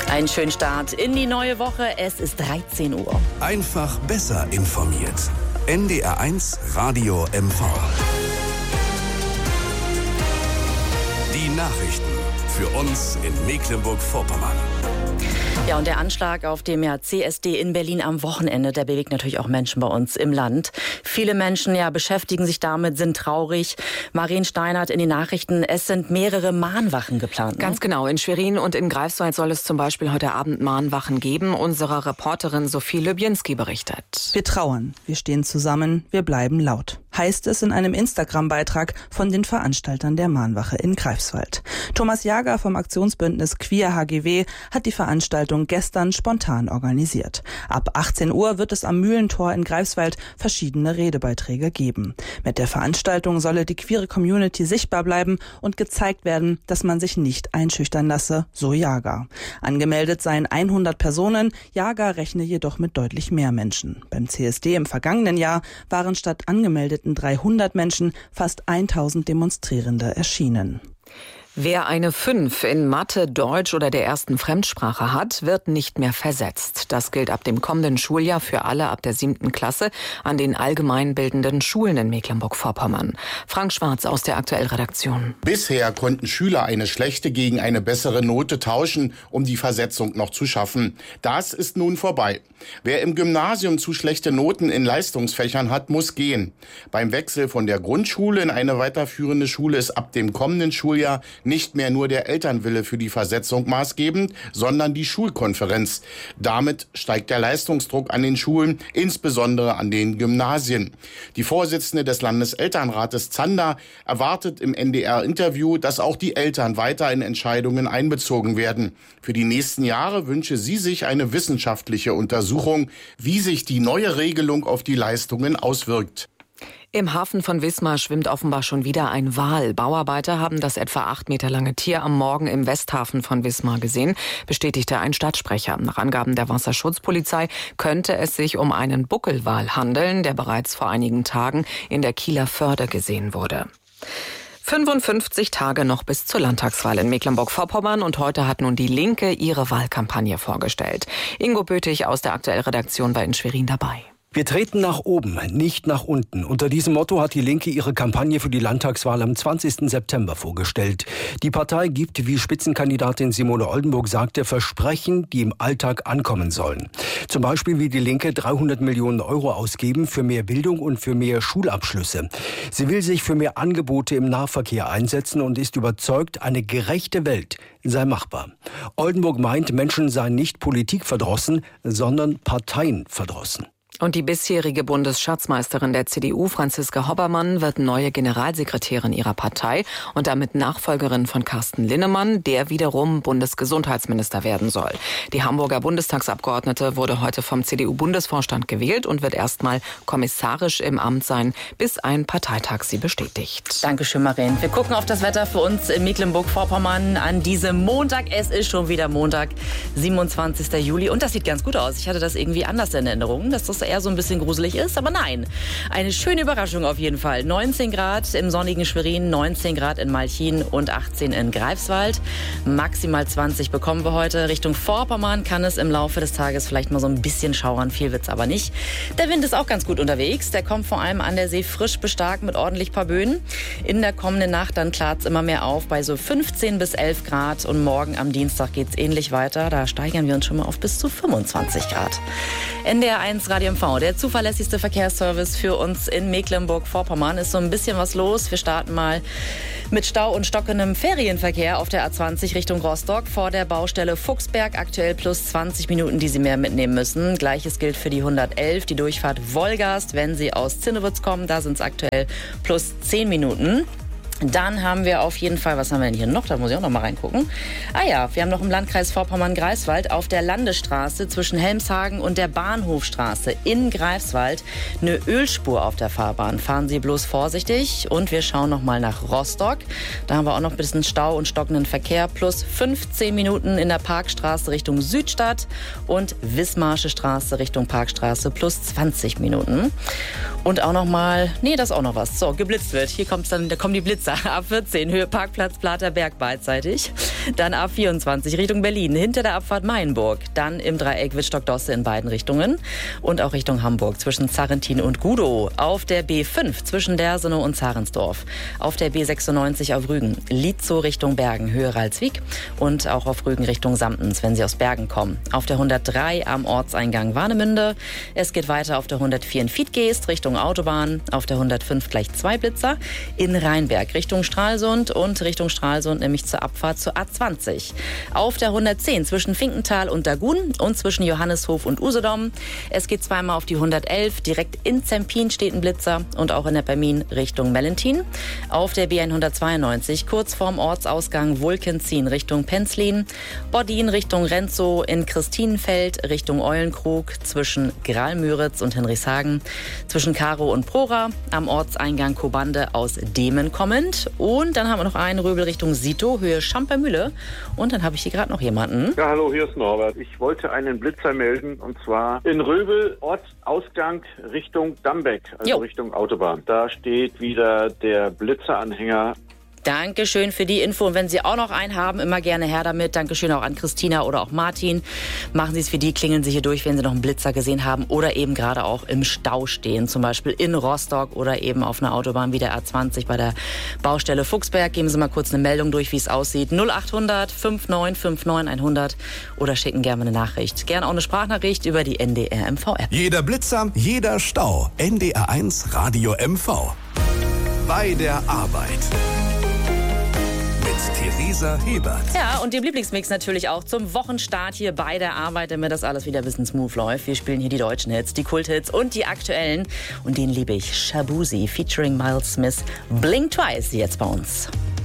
Einen schönen Start in die neue Woche. Es ist 13 Uhr. Einfach besser informiert. NDR1 Radio MV. Die Nachrichten für uns in Mecklenburg-Vorpommern. Ja, und der Anschlag auf dem CSD in Berlin am Wochenende, der bewegt natürlich auch Menschen bei uns im Land. Viele Menschen beschäftigen sich damit, sind traurig. Marien Steinert in den Nachrichten, es sind mehrere Mahnwachen geplant. Ganz genau, in Schwerin und in Greifswald soll es zum Beispiel heute Abend Mahnwachen geben. Unsere Reporterin Sophie Lübjenski berichtet. Wir trauern, wir stehen zusammen, wir bleiben laut, heißt es in einem Instagram-Beitrag von den Veranstaltern der Mahnwache in Greifswald. Thomas Jager vom Aktionsbündnis Queer HGW hat die Veranstaltung gestern spontan organisiert. Ab 18 Uhr wird es am Mühlentor in Greifswald verschiedene Redebeiträge geben. Mit der Veranstaltung solle die queere Community sichtbar bleiben und gezeigt werden, dass man sich nicht einschüchtern lasse, so Jager. Angemeldet seien 100 Personen, Jager rechne jedoch mit deutlich mehr Menschen. Beim CSD im vergangenen Jahr waren statt angemeldeten 300 Menschen fast 1000 Demonstrierende erschienen. Wer eine 5 in Mathe, Deutsch oder der ersten Fremdsprache hat, wird nicht mehr versetzt. Das gilt ab dem kommenden Schuljahr für alle ab der 7. Klasse an den allgemeinbildenden Schulen in Mecklenburg-Vorpommern. Frank Schwarz aus der Aktuell-Redaktion. Bisher konnten Schüler eine schlechte gegen eine bessere Note tauschen, um die Versetzung noch zu schaffen. Das ist nun vorbei. Wer im Gymnasium zu schlechte Noten in Leistungsfächern hat, muss gehen. Beim Wechsel von der Grundschule in eine weiterführende Schule ist ab dem kommenden Schuljahr nicht mehr nur der Elternwille für die Versetzung maßgebend, sondern die Schulkonferenz. Damit steigt der Leistungsdruck an den Schulen, insbesondere an den Gymnasien. Die Vorsitzende des Landeselternrates Zander erwartet im NDR-Interview, dass auch die Eltern weiter in Entscheidungen einbezogen werden. Für die nächsten Jahre wünsche sie sich eine wissenschaftliche Untersuchung, wie sich die neue Regelung auf die Leistungen auswirkt. Im Hafen von Wismar schwimmt offenbar schon wieder ein Wal. Bauarbeiter haben das etwa 8 Meter lange Tier am Morgen im Westhafen von Wismar gesehen, bestätigte ein Stadtsprecher. Nach Angaben der Wasserschutzpolizei könnte es sich um einen Buckelwal handeln, der bereits vor einigen Tagen in der Kieler Förde gesehen wurde. 55 Tage noch bis zur Landtagswahl in Mecklenburg-Vorpommern und heute hat nun die Linke ihre Wahlkampagne vorgestellt. Ingo Bötig aus der Aktuell-Redaktion war in Schwerin dabei. Wir treten nach oben, nicht nach unten. Unter diesem Motto hat die Linke ihre Kampagne für die Landtagswahl am 20. September vorgestellt. Die Partei gibt, wie Spitzenkandidatin Simone Oldenburg sagte, Versprechen, die im Alltag ankommen sollen. Zum Beispiel will die Linke 300 Millionen Euro ausgeben für mehr Bildung und für mehr Schulabschlüsse. Sie will sich für mehr Angebote im Nahverkehr einsetzen und ist überzeugt, eine gerechte Welt sei machbar. Oldenburg meint, Menschen seien nicht politikverdrossen, sondern parteienverdrossen. Und die bisherige Bundesschatzmeisterin der CDU, Franziska Hoppermann, wird neue Generalsekretärin ihrer Partei und damit Nachfolgerin von Carsten Linnemann, der wiederum Bundesgesundheitsminister werden soll. Die Hamburger Bundestagsabgeordnete wurde heute vom CDU-Bundesvorstand gewählt und wird erstmal kommissarisch im Amt sein, bis ein Parteitag sie bestätigt. Dankeschön, Marien. Wir gucken auf das Wetter für uns in Mecklenburg-Vorpommern an diesem Montag. Es ist schon wieder Montag, 27. Juli. Und das sieht ganz gut aus. Ich hatte das irgendwie anders in Erinnerung, dass das eher so ein bisschen gruselig ist, aber nein. Eine schöne Überraschung auf jeden Fall. 19 Grad im sonnigen Schwerin, 19 Grad in Malchin und 18 in Greifswald. Maximal 20 bekommen wir heute. Richtung Vorpommern kann es im Laufe des Tages vielleicht mal so ein bisschen schauern. Viel wird's aber nicht. Der Wind ist auch ganz gut unterwegs. Der kommt vor allem an der See frisch bestarkt mit ordentlich paar Böen. In der kommenden Nacht dann klart's immer mehr auf bei so 15 bis 11 Grad. Und morgen am Dienstag geht's ähnlich weiter. Da steigern wir uns schon mal auf bis zu 25 Grad. NDR1 Radio MV, der zuverlässigste Verkehrsservice für uns in Mecklenburg-Vorpommern. Ist so ein bisschen was los. Wir starten mal mit Stau und stockendem Ferienverkehr auf der A20 Richtung Rostock vor der Baustelle Fuchsberg. Aktuell plus 20 Minuten, die Sie mehr mitnehmen müssen. Gleiches gilt für die 111, die Durchfahrt Wolgast, wenn Sie aus Zinnewitz kommen. Da sind es aktuell plus 10 Minuten. Dann haben wir auf jeden Fall, was haben wir denn hier noch? Da muss ich auch noch mal reingucken. Ah ja, wir haben noch im Landkreis Vorpommern-Greifswald auf der Landesstraße zwischen Helmshagen und der Bahnhofstraße in Greifswald eine Ölspur auf der Fahrbahn. Fahren Sie bloß vorsichtig. Und wir schauen noch mal nach Rostock. Da haben wir auch noch ein bisschen Stau und stockenden Verkehr. Plus 15 Minuten in der Parkstraße Richtung Südstadt und Wismarsche Straße Richtung Parkstraße plus 20 Minuten. Und auch noch mal, nee, das ist auch noch was. So, geblitzt wird. Hier kommt's dann, da kommen die Blitze Blitzer. A14 Höhe Parkplatz Platerberg beidseitig. Dann A24 Richtung Berlin hinter der Abfahrt Maienburg. Dann im Dreieck Wittstock-Dosse in beiden Richtungen. Und auch Richtung Hamburg zwischen Zarrentin und Gudow. Auf der B5 zwischen Dersenow und Zarensdorf. Auf der B96 auf Rügen. Lietzow Richtung Bergen, Höhe Ralswiek. Und auch auf Rügen Richtung Samtens, wenn Sie aus Bergen kommen. Auf der 103 am Ortseingang Warnemünde. Es geht weiter auf der 104 in Fiedgeest Richtung Autobahn. Auf der 105 gleich 2 Blitzer. In Rheinberg Richtung Stralsund und Richtung Stralsund nämlich zur Abfahrt zur A20. Auf der 110 zwischen Finkenthal und Dagun und zwischen Johanneshof und Usedom. Es geht zweimal auf die 111. Direkt in Zempin steht ein Blitzer und auch in Neppermin Richtung Mellentin. Auf der B192 kurz vorm Ortsausgang Wulkenzien Richtung Penzlin. Bodin Richtung Renzow, in Christinenfeld Richtung Eulenkrug zwischen Gralmüritz und Henrichshagen. Zwischen Karow und Prora. Am Ortseingang Kobande aus Demen kommend. Und dann haben wir noch einen Röbel Richtung Sito, Höhe Schampermühle. Und dann habe ich hier gerade noch jemanden. Ja, hallo, hier ist Norbert. Ich wollte einen Blitzer melden und zwar in Röbel, Ortsausgang Richtung Dambeck, also Richtung Autobahn. Da steht wieder der Blitzeranhänger. Dankeschön für die Info. Und wenn Sie auch noch einen haben, immer gerne her damit. Dankeschön auch an Christina oder auch Martin. Machen Sie es für die, klingeln Sie hier durch, wenn Sie noch einen Blitzer gesehen haben oder eben gerade auch im Stau stehen. Zum Beispiel in Rostock oder eben auf einer Autobahn wie der A20 bei der Baustelle Fuchsberg. Geben Sie mal kurz eine Meldung durch, wie es aussieht. 0800 5959 100 oder schicken gerne eine Nachricht. Gerne auch eine Sprachnachricht über die NDR MV-App. Jeder Blitzer, jeder Stau. NDR1 Radio MV. Bei der Arbeit. Theresa Hebert. Ja, und dem Lieblingsmix natürlich auch zum Wochenstart hier bei der Arbeit, damit das alles wieder ein bisschen smooth läuft. Wir spielen hier die deutschen Hits, die Kulthits und die aktuellen. Und den liebe ich. Shabuzi featuring Miles Smith. Blink Twice jetzt bei uns.